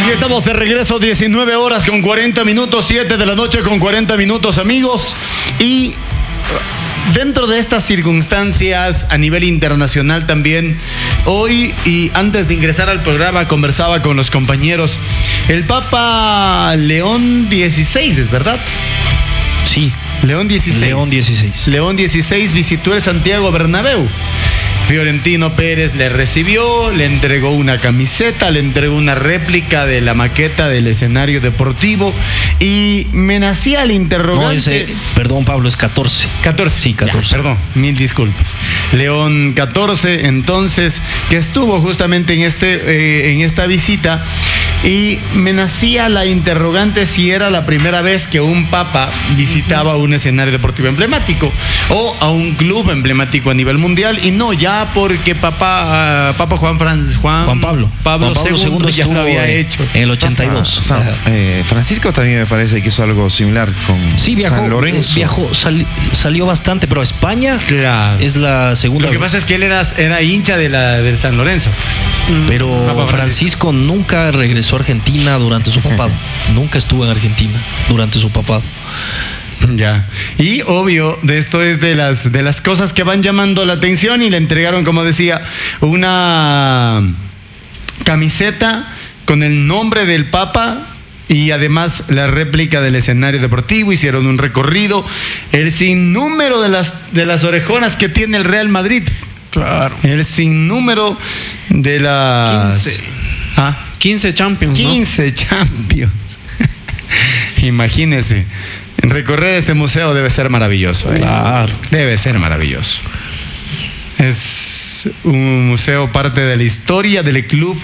Y estamos de regreso, 19 horas con 40 minutos, 7 de la noche con 40 minutos, amigos. Y dentro de estas circunstancias a nivel internacional también, hoy y antes de ingresar al programa conversaba con los compañeros. El Papa León XVI, ¿es verdad? Sí. León XVI. León XVI visitó el Santiago Bernabéu. Fiorentino Pérez le recibió, le entregó una camiseta, le entregó una réplica de la maqueta del escenario deportivo y me nacía el interrogante. Perdón, Pablo, es 14. 14. Sí, 14. Ya, perdón, mil disculpas. León 14, entonces, que estuvo justamente en esta visita y me nacía la interrogante si era la primera vez que un papa visitaba un escenario deportivo emblemático o a un club emblemático a nivel mundial, y no ya porque Papa Juan Pablo II ya lo había hecho en el 82. Francisco también me parece que hizo algo similar con San Lorenzo. Salió bastante, pero España claro. Es la segunda. Lo que pasa es que él era hincha del San Lorenzo. Pero Papa Francisco nunca regresó a Argentina durante su papado. Nunca estuvo en Argentina durante su papado. Ya. Y obvio, de esto es de las cosas que van llamando la atención, y le entregaron, como decía, una camiseta con el nombre del Papa y además la réplica del escenario deportivo. Hicieron un recorrido, el sinnúmero de las orejonas que tiene el Real Madrid. Claro. El sinnúmero de las 15 Champions, 15 ¿no? Champions. Imagínese. Recorrer este museo debe ser maravilloso. Claro. Debe ser maravilloso. Es un museo parte de la historia del club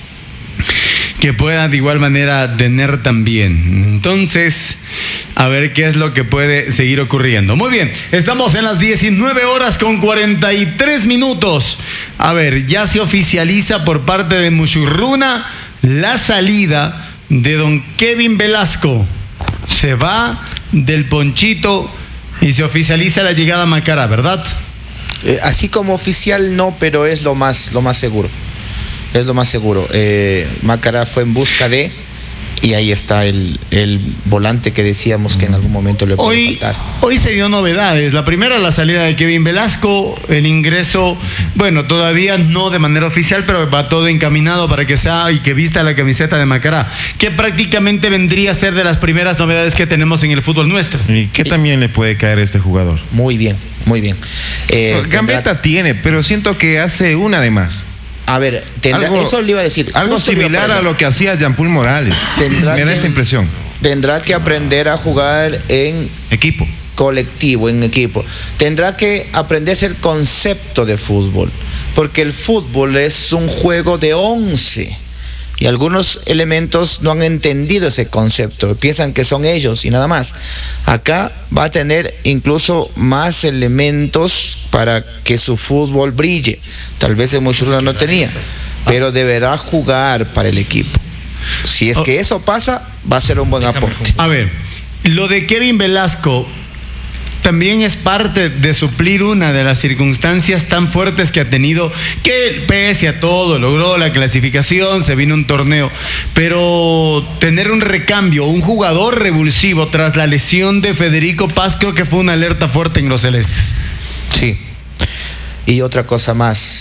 que pueda de igual manera tener también. Entonces, a ver qué es lo que puede seguir ocurriendo. Muy bien, estamos en las 19 horas con 43 minutos. A ver, ya se oficializa por parte de Muchurruna la salida de don Kevin Velasco. Se va del Ponchito y se oficializa la llegada a Macará, ¿verdad? Así como oficial no, pero es lo más seguro. Es lo más seguro. Macará fue en busca de, y ahí está el volante que decíamos que en algún momento le puede faltar. Hoy se dio novedades. La primera, la salida de Kevin Velasco, el ingreso, bueno, todavía no de manera oficial, pero va todo encaminado para que sea y que vista la camiseta de Macará, que prácticamente vendría a ser de las primeras novedades que tenemos en el fútbol nuestro. ¿Y qué también le puede caer a este jugador? Muy bien, muy bien. Gambetta tiene, pero siento que hace una de más. A ver, eso le iba a decir. Algo similar a lo que hacía Jean-Paul Morales. Me da esa impresión. Tendrá que aprender a jugar en equipo. Colectivo, en equipo. Tendrá que aprenderse el concepto de fútbol, porque el fútbol es un juego de 11 y algunos elementos no han entendido ese concepto, piensan que son ellos y nada más. Acá va a tener incluso más elementos para que su fútbol brille. Tal vez en Muchurruna no tenía, pero deberá jugar para el equipo. Si es que eso pasa, va a ser un buen aporte. A ver, lo de Kevin Velasco también es parte de suplir una de las circunstancias tan fuertes que ha tenido, que pese a todo logró la clasificación, se vino un torneo, pero tener un recambio, un jugador revulsivo tras la lesión de Federico Paz, creo que fue una alerta fuerte en los celestes. Sí. Y otra cosa más,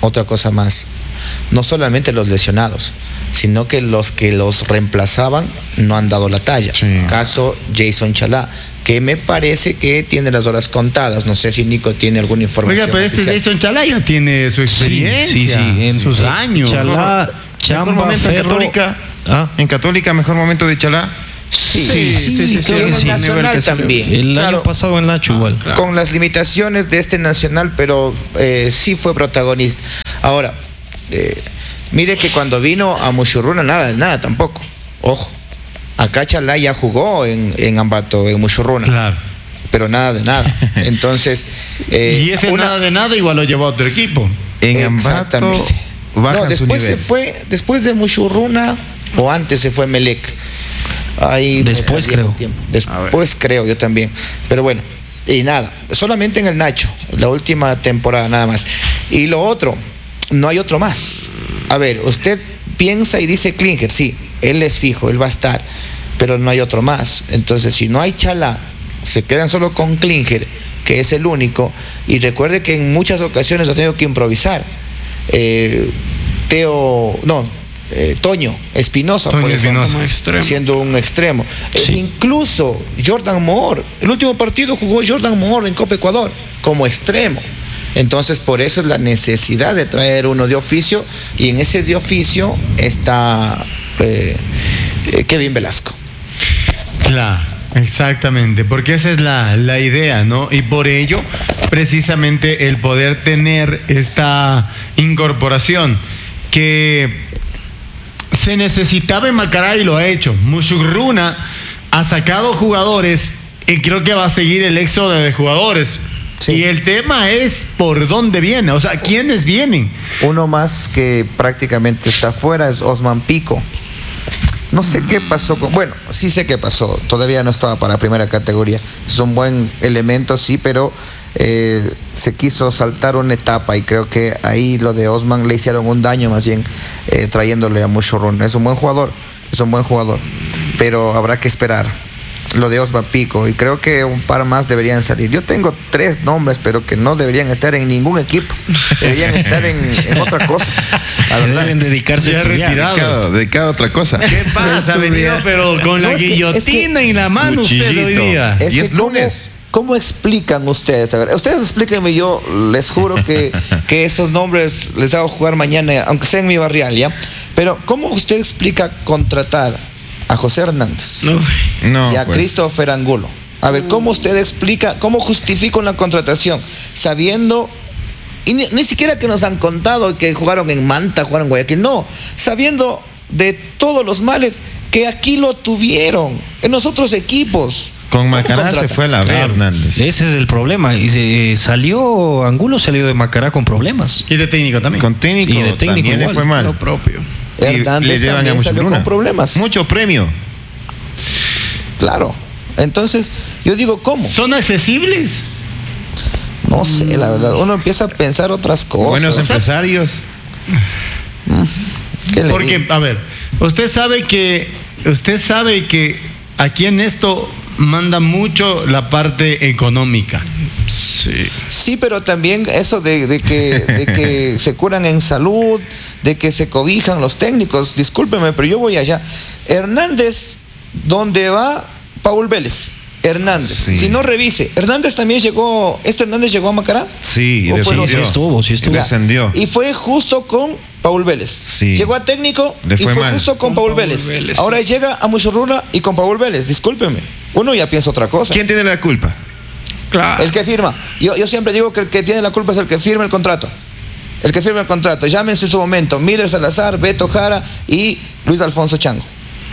no solamente los lesionados, sino que los reemplazaban no han dado la talla. Sí. Caso Jason Chalá, que me parece que tiene las horas contadas. No sé si Nico tiene alguna información. Oiga, pero oficial. Jason Chalá ya tiene su experiencia, en sus años. Chalá, mejor momento en Católica. En Católica, mejor momento de Chalá. Sí, creo que sí. Nacional también. El año pasado en Nacho igual. Con las limitaciones de este Nacional, pero sí fue protagonista. Ahora, mire que cuando vino a Muchurruna nada tampoco. Ojo, acá Chalá ya jugó en Ambato, en Muchurruna. Claro. Pero nada de nada. Entonces, y ese nada de nada igual lo llevó a otro equipo. En Ambato baja después se fue, después de Muchurruna o antes se fue Melec. Ahí después creo. Después creo yo también. Pero bueno, y nada, solamente en el Nacho, la última temporada nada más. Y lo otro, no hay otro más. A ver, usted piensa y dice Klinger, sí, él es fijo, él va a estar, pero no hay otro más. Entonces, si no hay Chalá, se quedan solo con Klinger, que es el único, y recuerde que en muchas ocasiones ha tenido que improvisar. Toño Espinosa, por ejemplo, siendo un extremo. Sí. Incluso Jordan Moore, el último partido jugó Jordan Moore en Copa Ecuador como extremo. Entonces, por eso es la necesidad de traer uno de oficio, y en ese de oficio está Kevin Velasco. Claro, exactamente, porque esa es la idea, ¿no? Y por ello, precisamente, el poder tener esta incorporación que se necesitaba en Macará y lo ha hecho. Mushugruna ha sacado jugadores y creo que va a seguir el éxodo de jugadores. Sí. Y el tema es por dónde viene, o sea, ¿quiénes vienen? Uno más que prácticamente está fuera es Osman Pico. No sé qué pasó bueno, sí sé qué pasó. Todavía no estaba para primera categoría. Es un buen elemento, sí, pero se quiso saltar una etapa, y creo que ahí lo de Osman le hicieron un daño más bien, trayéndole a Mushurruna. Es un buen jugador, pero habrá que esperar lo de Osman Pico, y creo que un par más deberían salir. Yo tengo 3 nombres, pero que no deberían estar en ningún equipo, deberían estar en otra cosa. Deben dedicarse a estudiar. Dedicado a otra cosa. ¿Qué pasa? Ha venido pero con la guillotina en la mano usted hoy día. Y es lunes. ¿Cómo explican ustedes? A ver, ustedes explíquenme, yo les juro que esos nombres les hago jugar mañana, aunque sea en mi barrial, ¿ya? Pero ¿cómo usted explica contratar a José Hernández y a Christopher Angulo? A ver, ¿cómo usted explica, cómo justifica una contratación sabiendo, y ni siquiera que nos han contado que jugaron en Manta, jugaron en Guayaquil, no, sabiendo de todos los males que aquí lo tuvieron en los otros equipos? Con Macará se fue la B, Hernández. Ese es el problema. Y Angulo salió de Macará con problemas. Y de técnico también. Con técnico, y de técnico también le fue mal. Lo propio. Hernández también salió con problemas. Mucho premio. Claro. Entonces, yo digo, ¿cómo? ¿Son accesibles? No sé, la verdad. Uno empieza a pensar otras cosas. Buenos empresarios. Porque, a ver, usted sabe que aquí en esto manda mucho la parte económica. Sí, pero también eso de que se curan en salud, de que se cobijan los técnicos. Discúlpeme, pero yo voy allá. Hernández, ¿dónde va Paul Vélez? Hernández, si no revise, Hernández también llegó. ¿Hernández llegó a Macará? Sí, y descendió. Sí estuvo. Descendió. Y fue justo con Paul Vélez. Sí. Llegó a técnico y fue justo con Paul Vélez. Ahora llega a Mushurruna y con Paul Vélez. Discúlpeme, uno ya piensa otra cosa. ¿Quién tiene la culpa? Claro. El que firma. Yo siempre digo que el que tiene la culpa es el que firma el contrato. Llámense en su momento Miller Salazar, Beto Jara y Luis Alfonso Chango.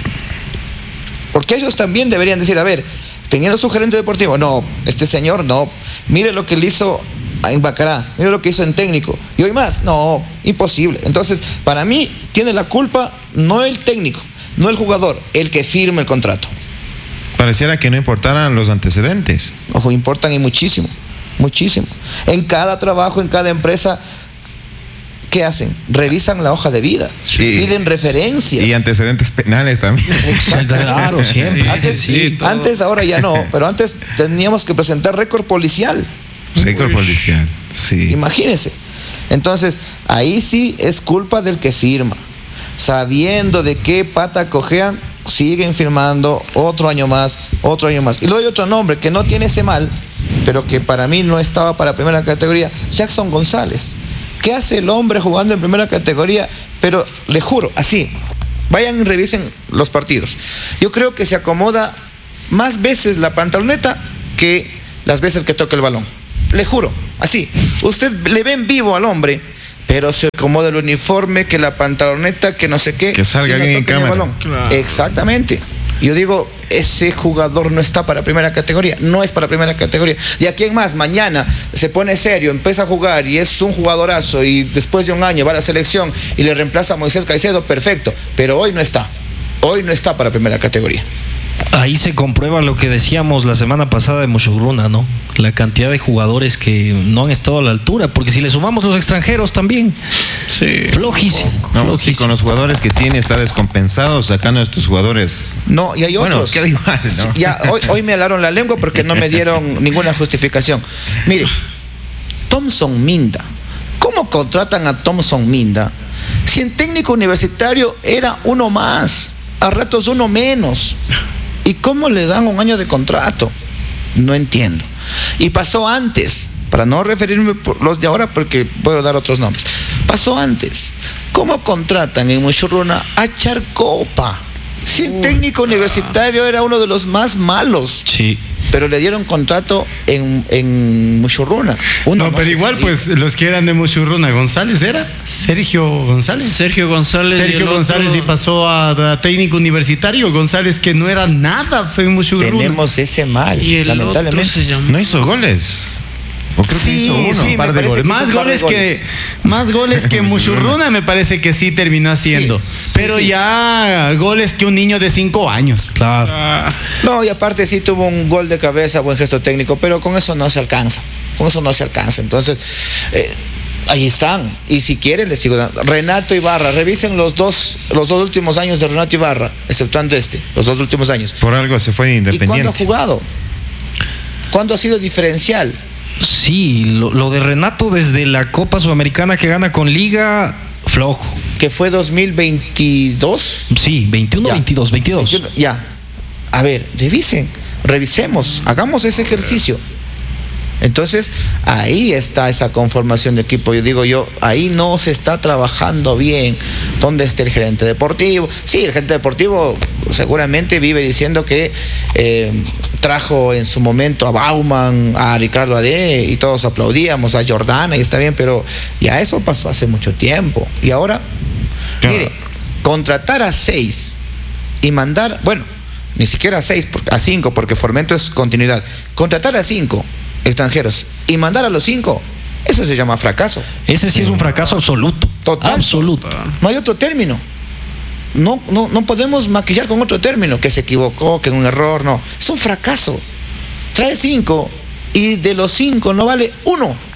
Porque ellos también deberían decir, a ver, teniendo su gerente deportivo, no, este señor no, mire lo que le hizo en Macará, mire lo que hizo en técnico, y hoy más, no, imposible. Entonces, para mí, tiene la culpa no el técnico, no el jugador, el que firme el contrato. Pareciera que no importaran los antecedentes. Ojo, importan y muchísimo, muchísimo. En cada trabajo, en cada empresa, ¿qué hacen? Revisan la hoja de vida, piden referencias. Y antecedentes penales también. Exacto. Claro, siempre. Antes, ahora ya no, pero antes teníamos que presentar récord policial. Récord policial, sí. Imagínense. Entonces, ahí sí es culpa del que firma. Sabiendo de qué pata cojean, siguen firmando otro año más. Y luego hay otro nombre que no tiene ese mal, pero que para mí no estaba para primera categoría, Jackson González. ¿Qué hace el hombre jugando en primera categoría? Pero le juro, así, vayan y revisen los partidos. Yo creo que se acomoda más veces la pantaloneta que las veces que toca el balón. Le juro, así. Usted le ve en vivo al hombre, pero se acomoda el uniforme, que la pantaloneta, que no sé qué. Que salga bien en cámara. Claro. Exactamente. Yo digo, ese jugador no está para primera categoría, no es para primera categoría. Y a quién más, mañana se pone serio, empieza a jugar y es un jugadorazo y después de un año va a la selección y le reemplaza a Moisés Caicedo, perfecto, pero hoy no está para primera categoría. Ahí se comprueba lo que decíamos la semana pasada de Musurruna, ¿no? La cantidad de jugadores que no han estado a la altura, porque si le sumamos los extranjeros también, sí, flojísimo. No, sí, con los jugadores que tiene está descompensado, sacando a estos jugadores. No, y hay otros. Queda igual, ¿no? Ya, hoy me alaron la lengua porque no me dieron ninguna justificación. Mire, Thompson Minda. ¿Cómo contratan a Thompson Minda? Si en técnico universitario era uno más, a ratos uno menos. ¿Y cómo le dan un año de contrato? No entiendo. Y pasó antes, para no referirme por los de ahora porque puedo dar otros nombres. Pasó antes. ¿Cómo contratan en Musurruna a Charcopa? Si en técnico universitario era uno de los más malos. Sí. Pero le dieron contrato en Musurruna. No, pero igual, pues, los que eran de Musurruna, ¿González era? ¿Sergio González? Sergio González y pasó a técnico universitario. González, que no era nada, fue en Musurruna. Tenemos ese mal, y lamentablemente. No hizo goles. ¿O creo que hizo uno? Sí, un par de goles. Más goles que Musurruna me parece que sí terminó haciendo. Sí, pero sí. Ya goles que un niño de 5 años. Claro. No, y aparte sí tuvo un gol de cabeza, buen gesto técnico, pero con eso no se alcanza. Entonces, ahí están. Y si quieren, les sigo dando. Renato Ibarra, revisen los dos últimos años de Renato Ibarra, exceptuando los 2 últimos años. Por algo se fue Independiente. ¿Y cuándo ha jugado? ¿Cuándo ha sido diferencial? Sí, lo de Renato desde la Copa Sudamericana que gana con Liga, flojo. ¿Que fue 2022? Sí, 21, Ya. 22. 21, ya. A ver, revisemos, hagamos ese ejercicio. Entonces, ahí está esa conformación de equipo. Ahí no se está trabajando bien. ¿Dónde está el gerente deportivo? Sí, el gerente deportivo seguramente vive diciendo que trajo en su momento a Bauman, a Ricardo Ade, y todos aplaudíamos, a Jordana, y está bien, pero ya eso pasó hace mucho tiempo. Y ahora, mire, contratar a 6 y mandar, bueno, ni siquiera a 6, a 5, porque Formento es continuidad. Contratar a 5 extranjeros y mandar a los 5, eso se llama fracaso. Ese sí es un fracaso absoluto. Total. Absoluto. No hay otro término. No podemos maquillar con otro término, que se equivocó, que es un error, no. Es un fracaso. Trae 5 y de los 5 no vale 1.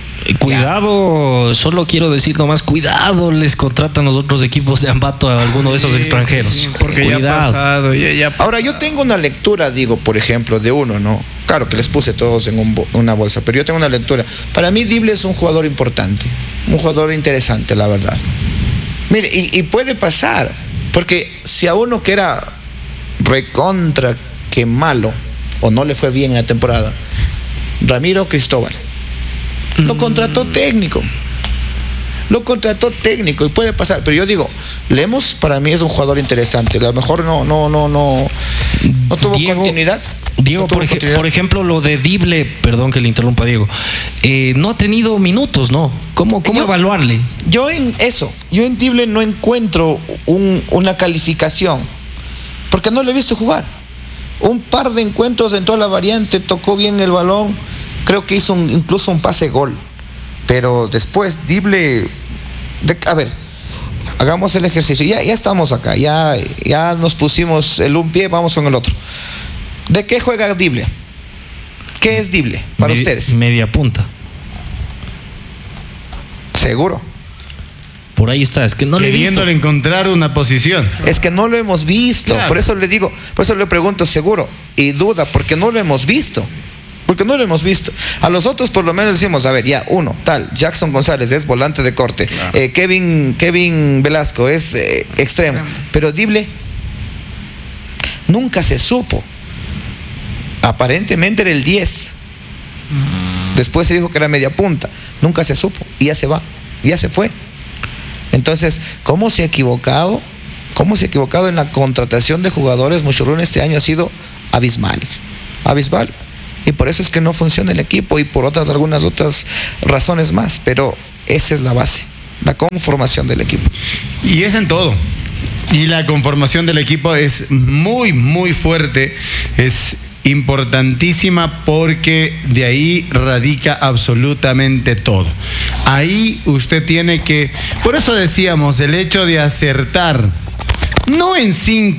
Cuidado, solo quiero decir nomás, cuidado, les contratan los otros equipos de Ambato a alguno de esos extranjeros. Sí, porque cuidado. ya ha pasado, ya pasado. Ahora, yo tengo una lectura, por ejemplo, de uno, ¿no? Claro que les puse todos en una bolsa, pero yo tengo una lectura. Para mí, Dible es un jugador importante, un jugador interesante, la verdad. Mire, y puede pasar, porque si a uno que era recontra que malo, o no le fue bien en la temporada, Ramiro Cristóbal, lo contrató técnico. Y puede pasar, pero yo digo, Lemos para mí es un jugador interesante. A lo mejor no tuvo continuidad. Diego, por ejemplo, lo de Dible, perdón que le interrumpa, Diego, no ha tenido minutos, ¿no? ¿Cómo evaluarle? Yo en Dible no encuentro una calificación, porque no lo he visto jugar. Un par de encuentros entró a la variante, tocó bien el balón, creo que hizo incluso un pase gol, pero después Dible, a ver, hagamos el ejercicio, ya estamos acá, ya nos pusimos un pie, vamos con el otro. ¿De qué juega Dible? ¿Qué es Dible para ustedes? Media punta. ¿Seguro? Por ahí está, es que no le he visto. Queriéndole encontrar una posición. Es que no lo hemos visto, claro. Por eso le pregunto seguro y duda, porque no lo hemos visto. A los otros por lo menos decimos, a ver, ya, Jackson González es volante de corte, claro. Kevin Velasco es extremo, pero Dible nunca se supo. Aparentemente era el 10. Después se dijo que era media punta, nunca se supo, y ya se va, ya se fue. Entonces, ¿cómo se ha equivocado en la contratación de jugadores? Musurruna este año ha sido abismal. Y por eso es que no funciona el equipo y por algunas otras razones más. Pero esa es la base, la conformación del equipo. Y es en todo. Y la conformación del equipo es muy, muy fuerte. Es importantísima porque de ahí radica absolutamente todo. Ahí usted tiene que... Por eso decíamos, el hecho de acertar, no en 5...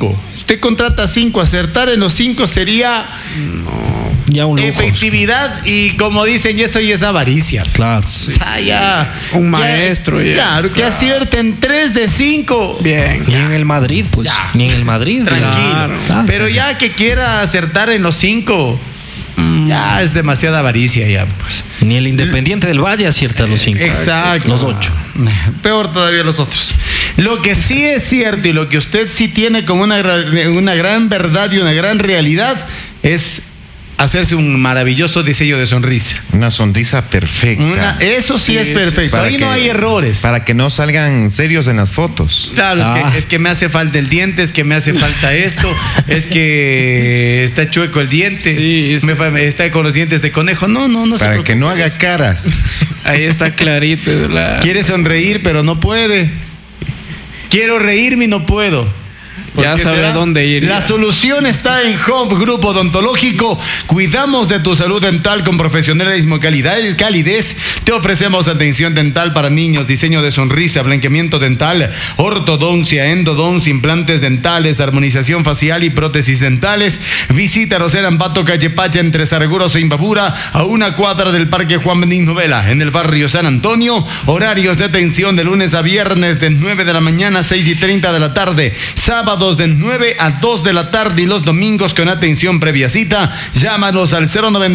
Usted contrata 5, acertar en los 5 sería ya un lujo. Efectividad y como dicen, eso ya es avaricia. Claro. O sea, ya un maestro. Ya. Claro, que acierten 3 de 5. Bien. Ni en el Madrid, pues. Ya. Ni en el Madrid. Tranquilo. Claro. Pero ya que quiera acertar en los 5, ya es demasiada avaricia ya, pues. Ni el Independiente del Valle acierta los 5. Exacto. Los 8. Peor todavía los otros. Lo que sí es cierto y lo que usted sí tiene como una gran verdad y una gran realidad es hacerse un maravilloso diseño de sonrisa. Una sonrisa perfecta. Eso sí es perfecto. Ahí no hay errores. Para que no salgan serios en las fotos. Claro, es que me hace falta el diente, es que me hace falta esto, es que está chueco el diente, está con los dientes de conejo. No para que no haga caras. Ahí está clarito. Quiere sonreír, pero no puede. Quiero reírme y no puedo. Ya sabe a dónde ir. La solución está en Hub Grupo Odontológico. Cuidamos de tu salud dental con profesionalismo y calidez. Te ofrecemos atención dental para niños, diseño de sonrisa, blanqueamiento dental, ortodoncia, endodoncia, implantes dentales, armonización facial y prótesis dentales. Visítanos en Ambato, calle Pacha, entre Sarguros e Imbabura, a 1 cuadra del Parque Juan Benigno Vela, en el barrio San Antonio. Horarios de atención de lunes a viernes de 9 de la mañana a 6:30 de la tarde. Sábados de 9 a 2 de la tarde y los domingos con atención previa cita. Llámanos al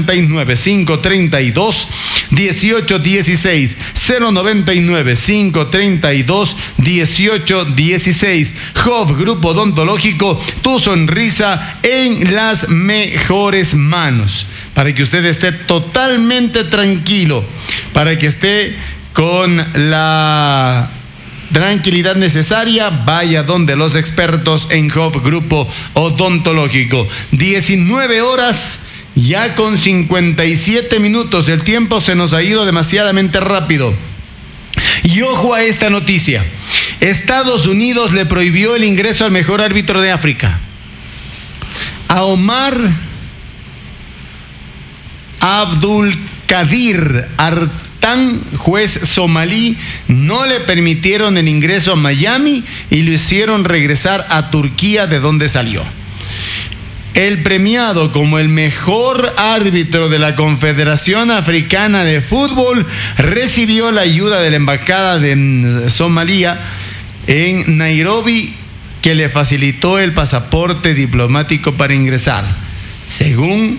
099-532-1816. 099-532-1816. Hub Grupo Odontológico, tu sonrisa en las mejores manos. Para que usted esté totalmente tranquilo, para que esté con la tranquilidad necesaria, vaya donde los expertos en Hub Grupo Odontológico. 19 horas ya con 57 minutos. El tiempo se nos ha ido demasiadamente rápido. Y ojo a esta noticia. Estados Unidos le prohibió el ingreso al mejor árbitro de África. A Omar Abdulkadir juez somalí, no le permitieron el ingreso a Miami y lo hicieron regresar a Turquía, de donde salió. El premiado como el mejor árbitro de la Confederación Africana de Fútbol recibió la ayuda de la embajada de Somalia en Nairobi, que le facilitó el pasaporte diplomático para ingresar. Según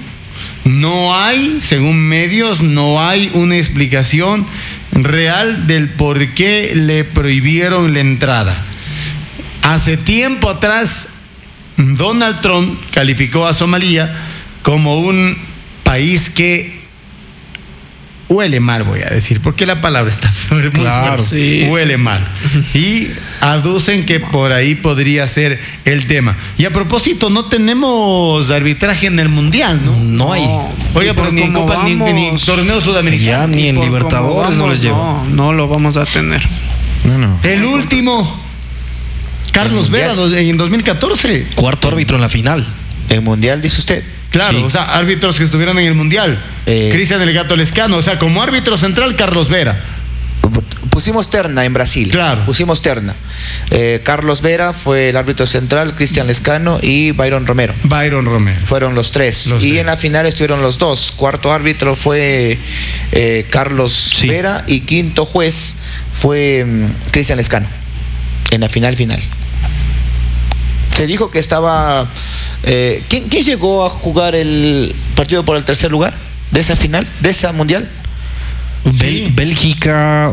medios, no hay una explicación real del por qué le prohibieron la entrada. Hace tiempo atrás, Donald Trump calificó a Somalia como un país que huele mal, voy a decir, porque la palabra está muy claro, fuerte. Huele mal. Y aducen que por ahí podría ser el tema. Y a propósito, no tenemos arbitraje en el Mundial, ¿no? No hay. Oiga, pero ni en Copa, ni en torneo sudamericano. Ya ni en Libertadores no les lleva. No lo vamos a tener. No. El último, Carlos Vera, en 2014. Cuarto árbitro en la final. ¿El Mundial, dice usted? Claro, Sí. o sea, árbitros que estuvieron en el Mundial. Cristian El Gato Lescano, o sea, como árbitro central, Carlos Vera. Pusimos terna en Brasil. Claro. Pusimos terna. Carlos Vera fue el árbitro central, Cristian Lescano y Byron Romero. Fueron los tres. En la final estuvieron los dos. Cuarto árbitro fue Carlos Vera y quinto juez fue Cristian Lescano. En la final. Se dijo que estaba... ¿quién llegó a jugar el partido por el tercer lugar de esa final, de esa mundial? Bélgica,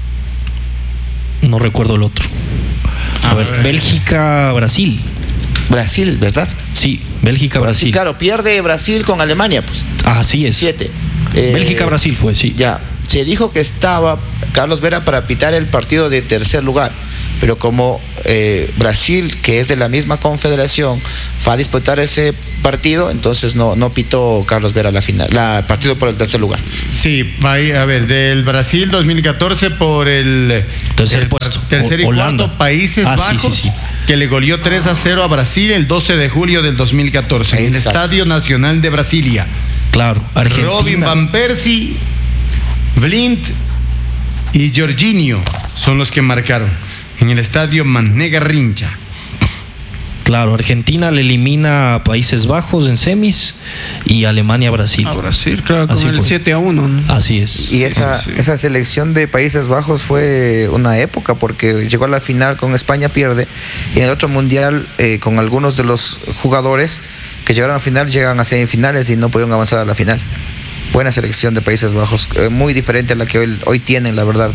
no recuerdo el otro. A ver, Bélgica, Brasil. Brasil, ¿verdad? Sí, Bélgica, Brasil. Claro, pierde Brasil con Alemania, pues. Así es. 7. Bélgica, Brasil fue, sí. Ya, se dijo que estaba Carlos Vera para pitar el partido de tercer lugar, pero como Brasil, que es de la misma confederación, fue a disputar ese partido, entonces no pitó Carlos Vera la final, partido por el tercer lugar. Sí, a ver, del Brasil 2014 por el tercer puesto. Tercer y Holanda. cuarto, Países Bajos, sí. que le goleó 3-0 a Brasil el 12 de julio del 2014 en el Estadio Nacional de Brasilia. Claro, Argentina. Robin Van Persie, Blind y Jorginho son los que marcaron en el Estadio Mané Garrincha. Claro, Argentina le elimina a Países Bajos en semis y Alemania a Brasil. A Brasil, claro, Así con el fue. 7-1, ¿no? Así es. Y esa selección de Países Bajos fue una época porque llegó a la final con España, pierde, y en el otro mundial con algunos de los jugadores que llegaron a final llegan a semifinales y no pudieron avanzar a la final. Buena selección de Países Bajos, muy diferente a la que hoy tienen, la verdad.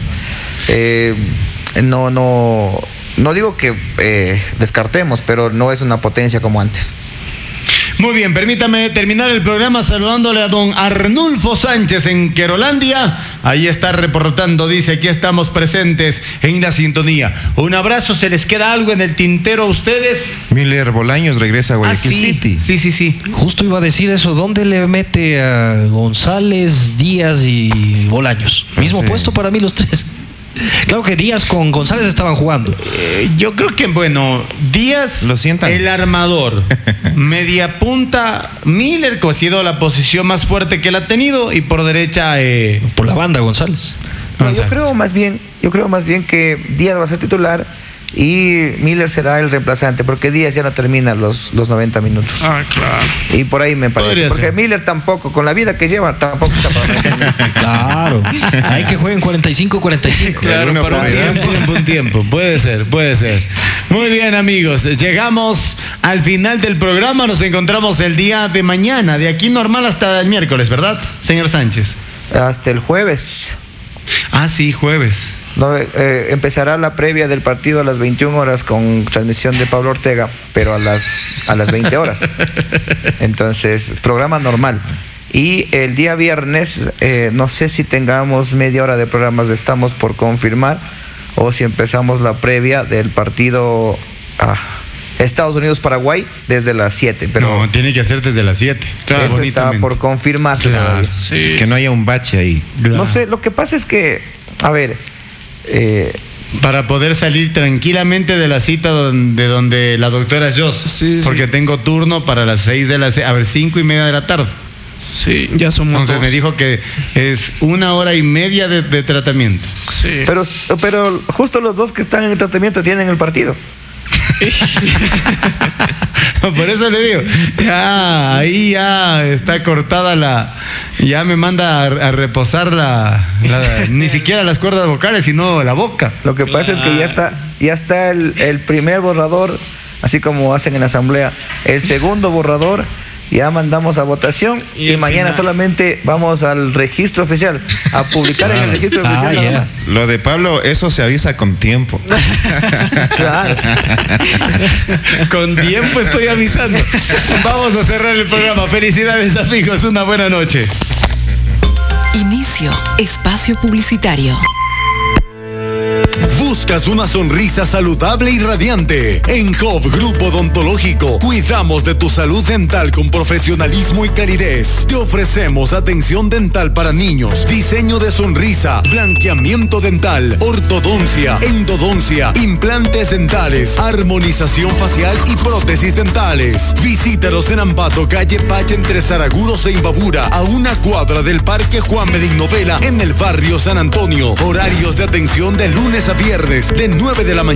No digo que descartemos, pero no es una potencia como antes. Muy bien, permítame terminar el programa saludándole a don Arnulfo Sánchez en Querolandia. Ahí está reportando, dice, aquí estamos presentes en la sintonía. Un abrazo, ¿se les queda algo en el tintero a ustedes? Miller Bolaños regresa a Guayaquil City. Sí. Justo iba a decir eso, ¿dónde le mete a González, Díaz y Bolaños? Mismo puesto para mí los tres. Claro que Díaz con González estaban jugando. Yo creo que, bueno, Díaz, el armador, media punta, Miller, que ha sido la posición más fuerte que él ha tenido, y por derecha... por la banda, González. Yo creo más bien que Díaz va a ser titular y Miller será el reemplazante, porque Díaz ya no termina los 90 minutos. Claro. Y por ahí me parece, porque Miller tampoco, con la vida que lleva, tampoco está para meterle. Claro, hay que jueguen 45-45. Claro, para un tiempo. Puede ser. Muy bien, amigos, llegamos al final del programa. Nos encontramos el día de mañana, de aquí normal hasta el miércoles, ¿verdad, señor Sánchez? Hasta el jueves. Sí, jueves. Empezará la previa del partido a las 21 horas con transmisión de Pablo Ortega, pero a las 20 horas. Entonces, programa normal. Y el día viernes, no sé si tengamos media hora de programas, estamos por confirmar, o si empezamos la previa del partido Estados Unidos-Paraguay desde las 7. Pero no, tiene que ser desde las 7. Claro, eso está por confirmarse. Claro, sí, que no haya un bache ahí. Claro. No sé, lo que pasa es que, a ver... para poder salir tranquilamente de la cita donde la doctora Joss, porque tengo turno para las 5:30 de la tarde. Sí, ya somos Entonces dos. me dijo que es 1h30 de tratamiento. Sí. Pero justo los dos que están en el tratamiento tienen el partido. Por eso le digo, ahí ya está cortada ya me manda a reposar ni siquiera las cuerdas vocales, sino la boca. Lo que pasa es que ya está el primer borrador, así como hacen en la asamblea. El segundo borrador ya mandamos a votación y mañana final. Solamente vamos al registro oficial, a publicar en el registro oficial nada más. Lo de Pablo, eso se avisa con tiempo. Claro. Con tiempo estoy avisando. Vamos a cerrar el programa. Felicidades, amigos, una buena noche. Inicio espacio publicitario. ¿Buscas una sonrisa saludable y radiante? En Job Grupo Odontológico cuidamos de tu salud dental con profesionalismo y calidez. Te ofrecemos atención dental para niños, diseño de sonrisa, blanqueamiento dental, ortodoncia, endodoncia, implantes dentales, armonización facial y prótesis dentales. Visítanos en Ambato, calle Pacha, entre Zaragudos e Imbabura, a una cuadra del Parque Juan Medinnovela, en el barrio San Antonio. Horarios de atención de lunes a viernes, de 9 de la mañana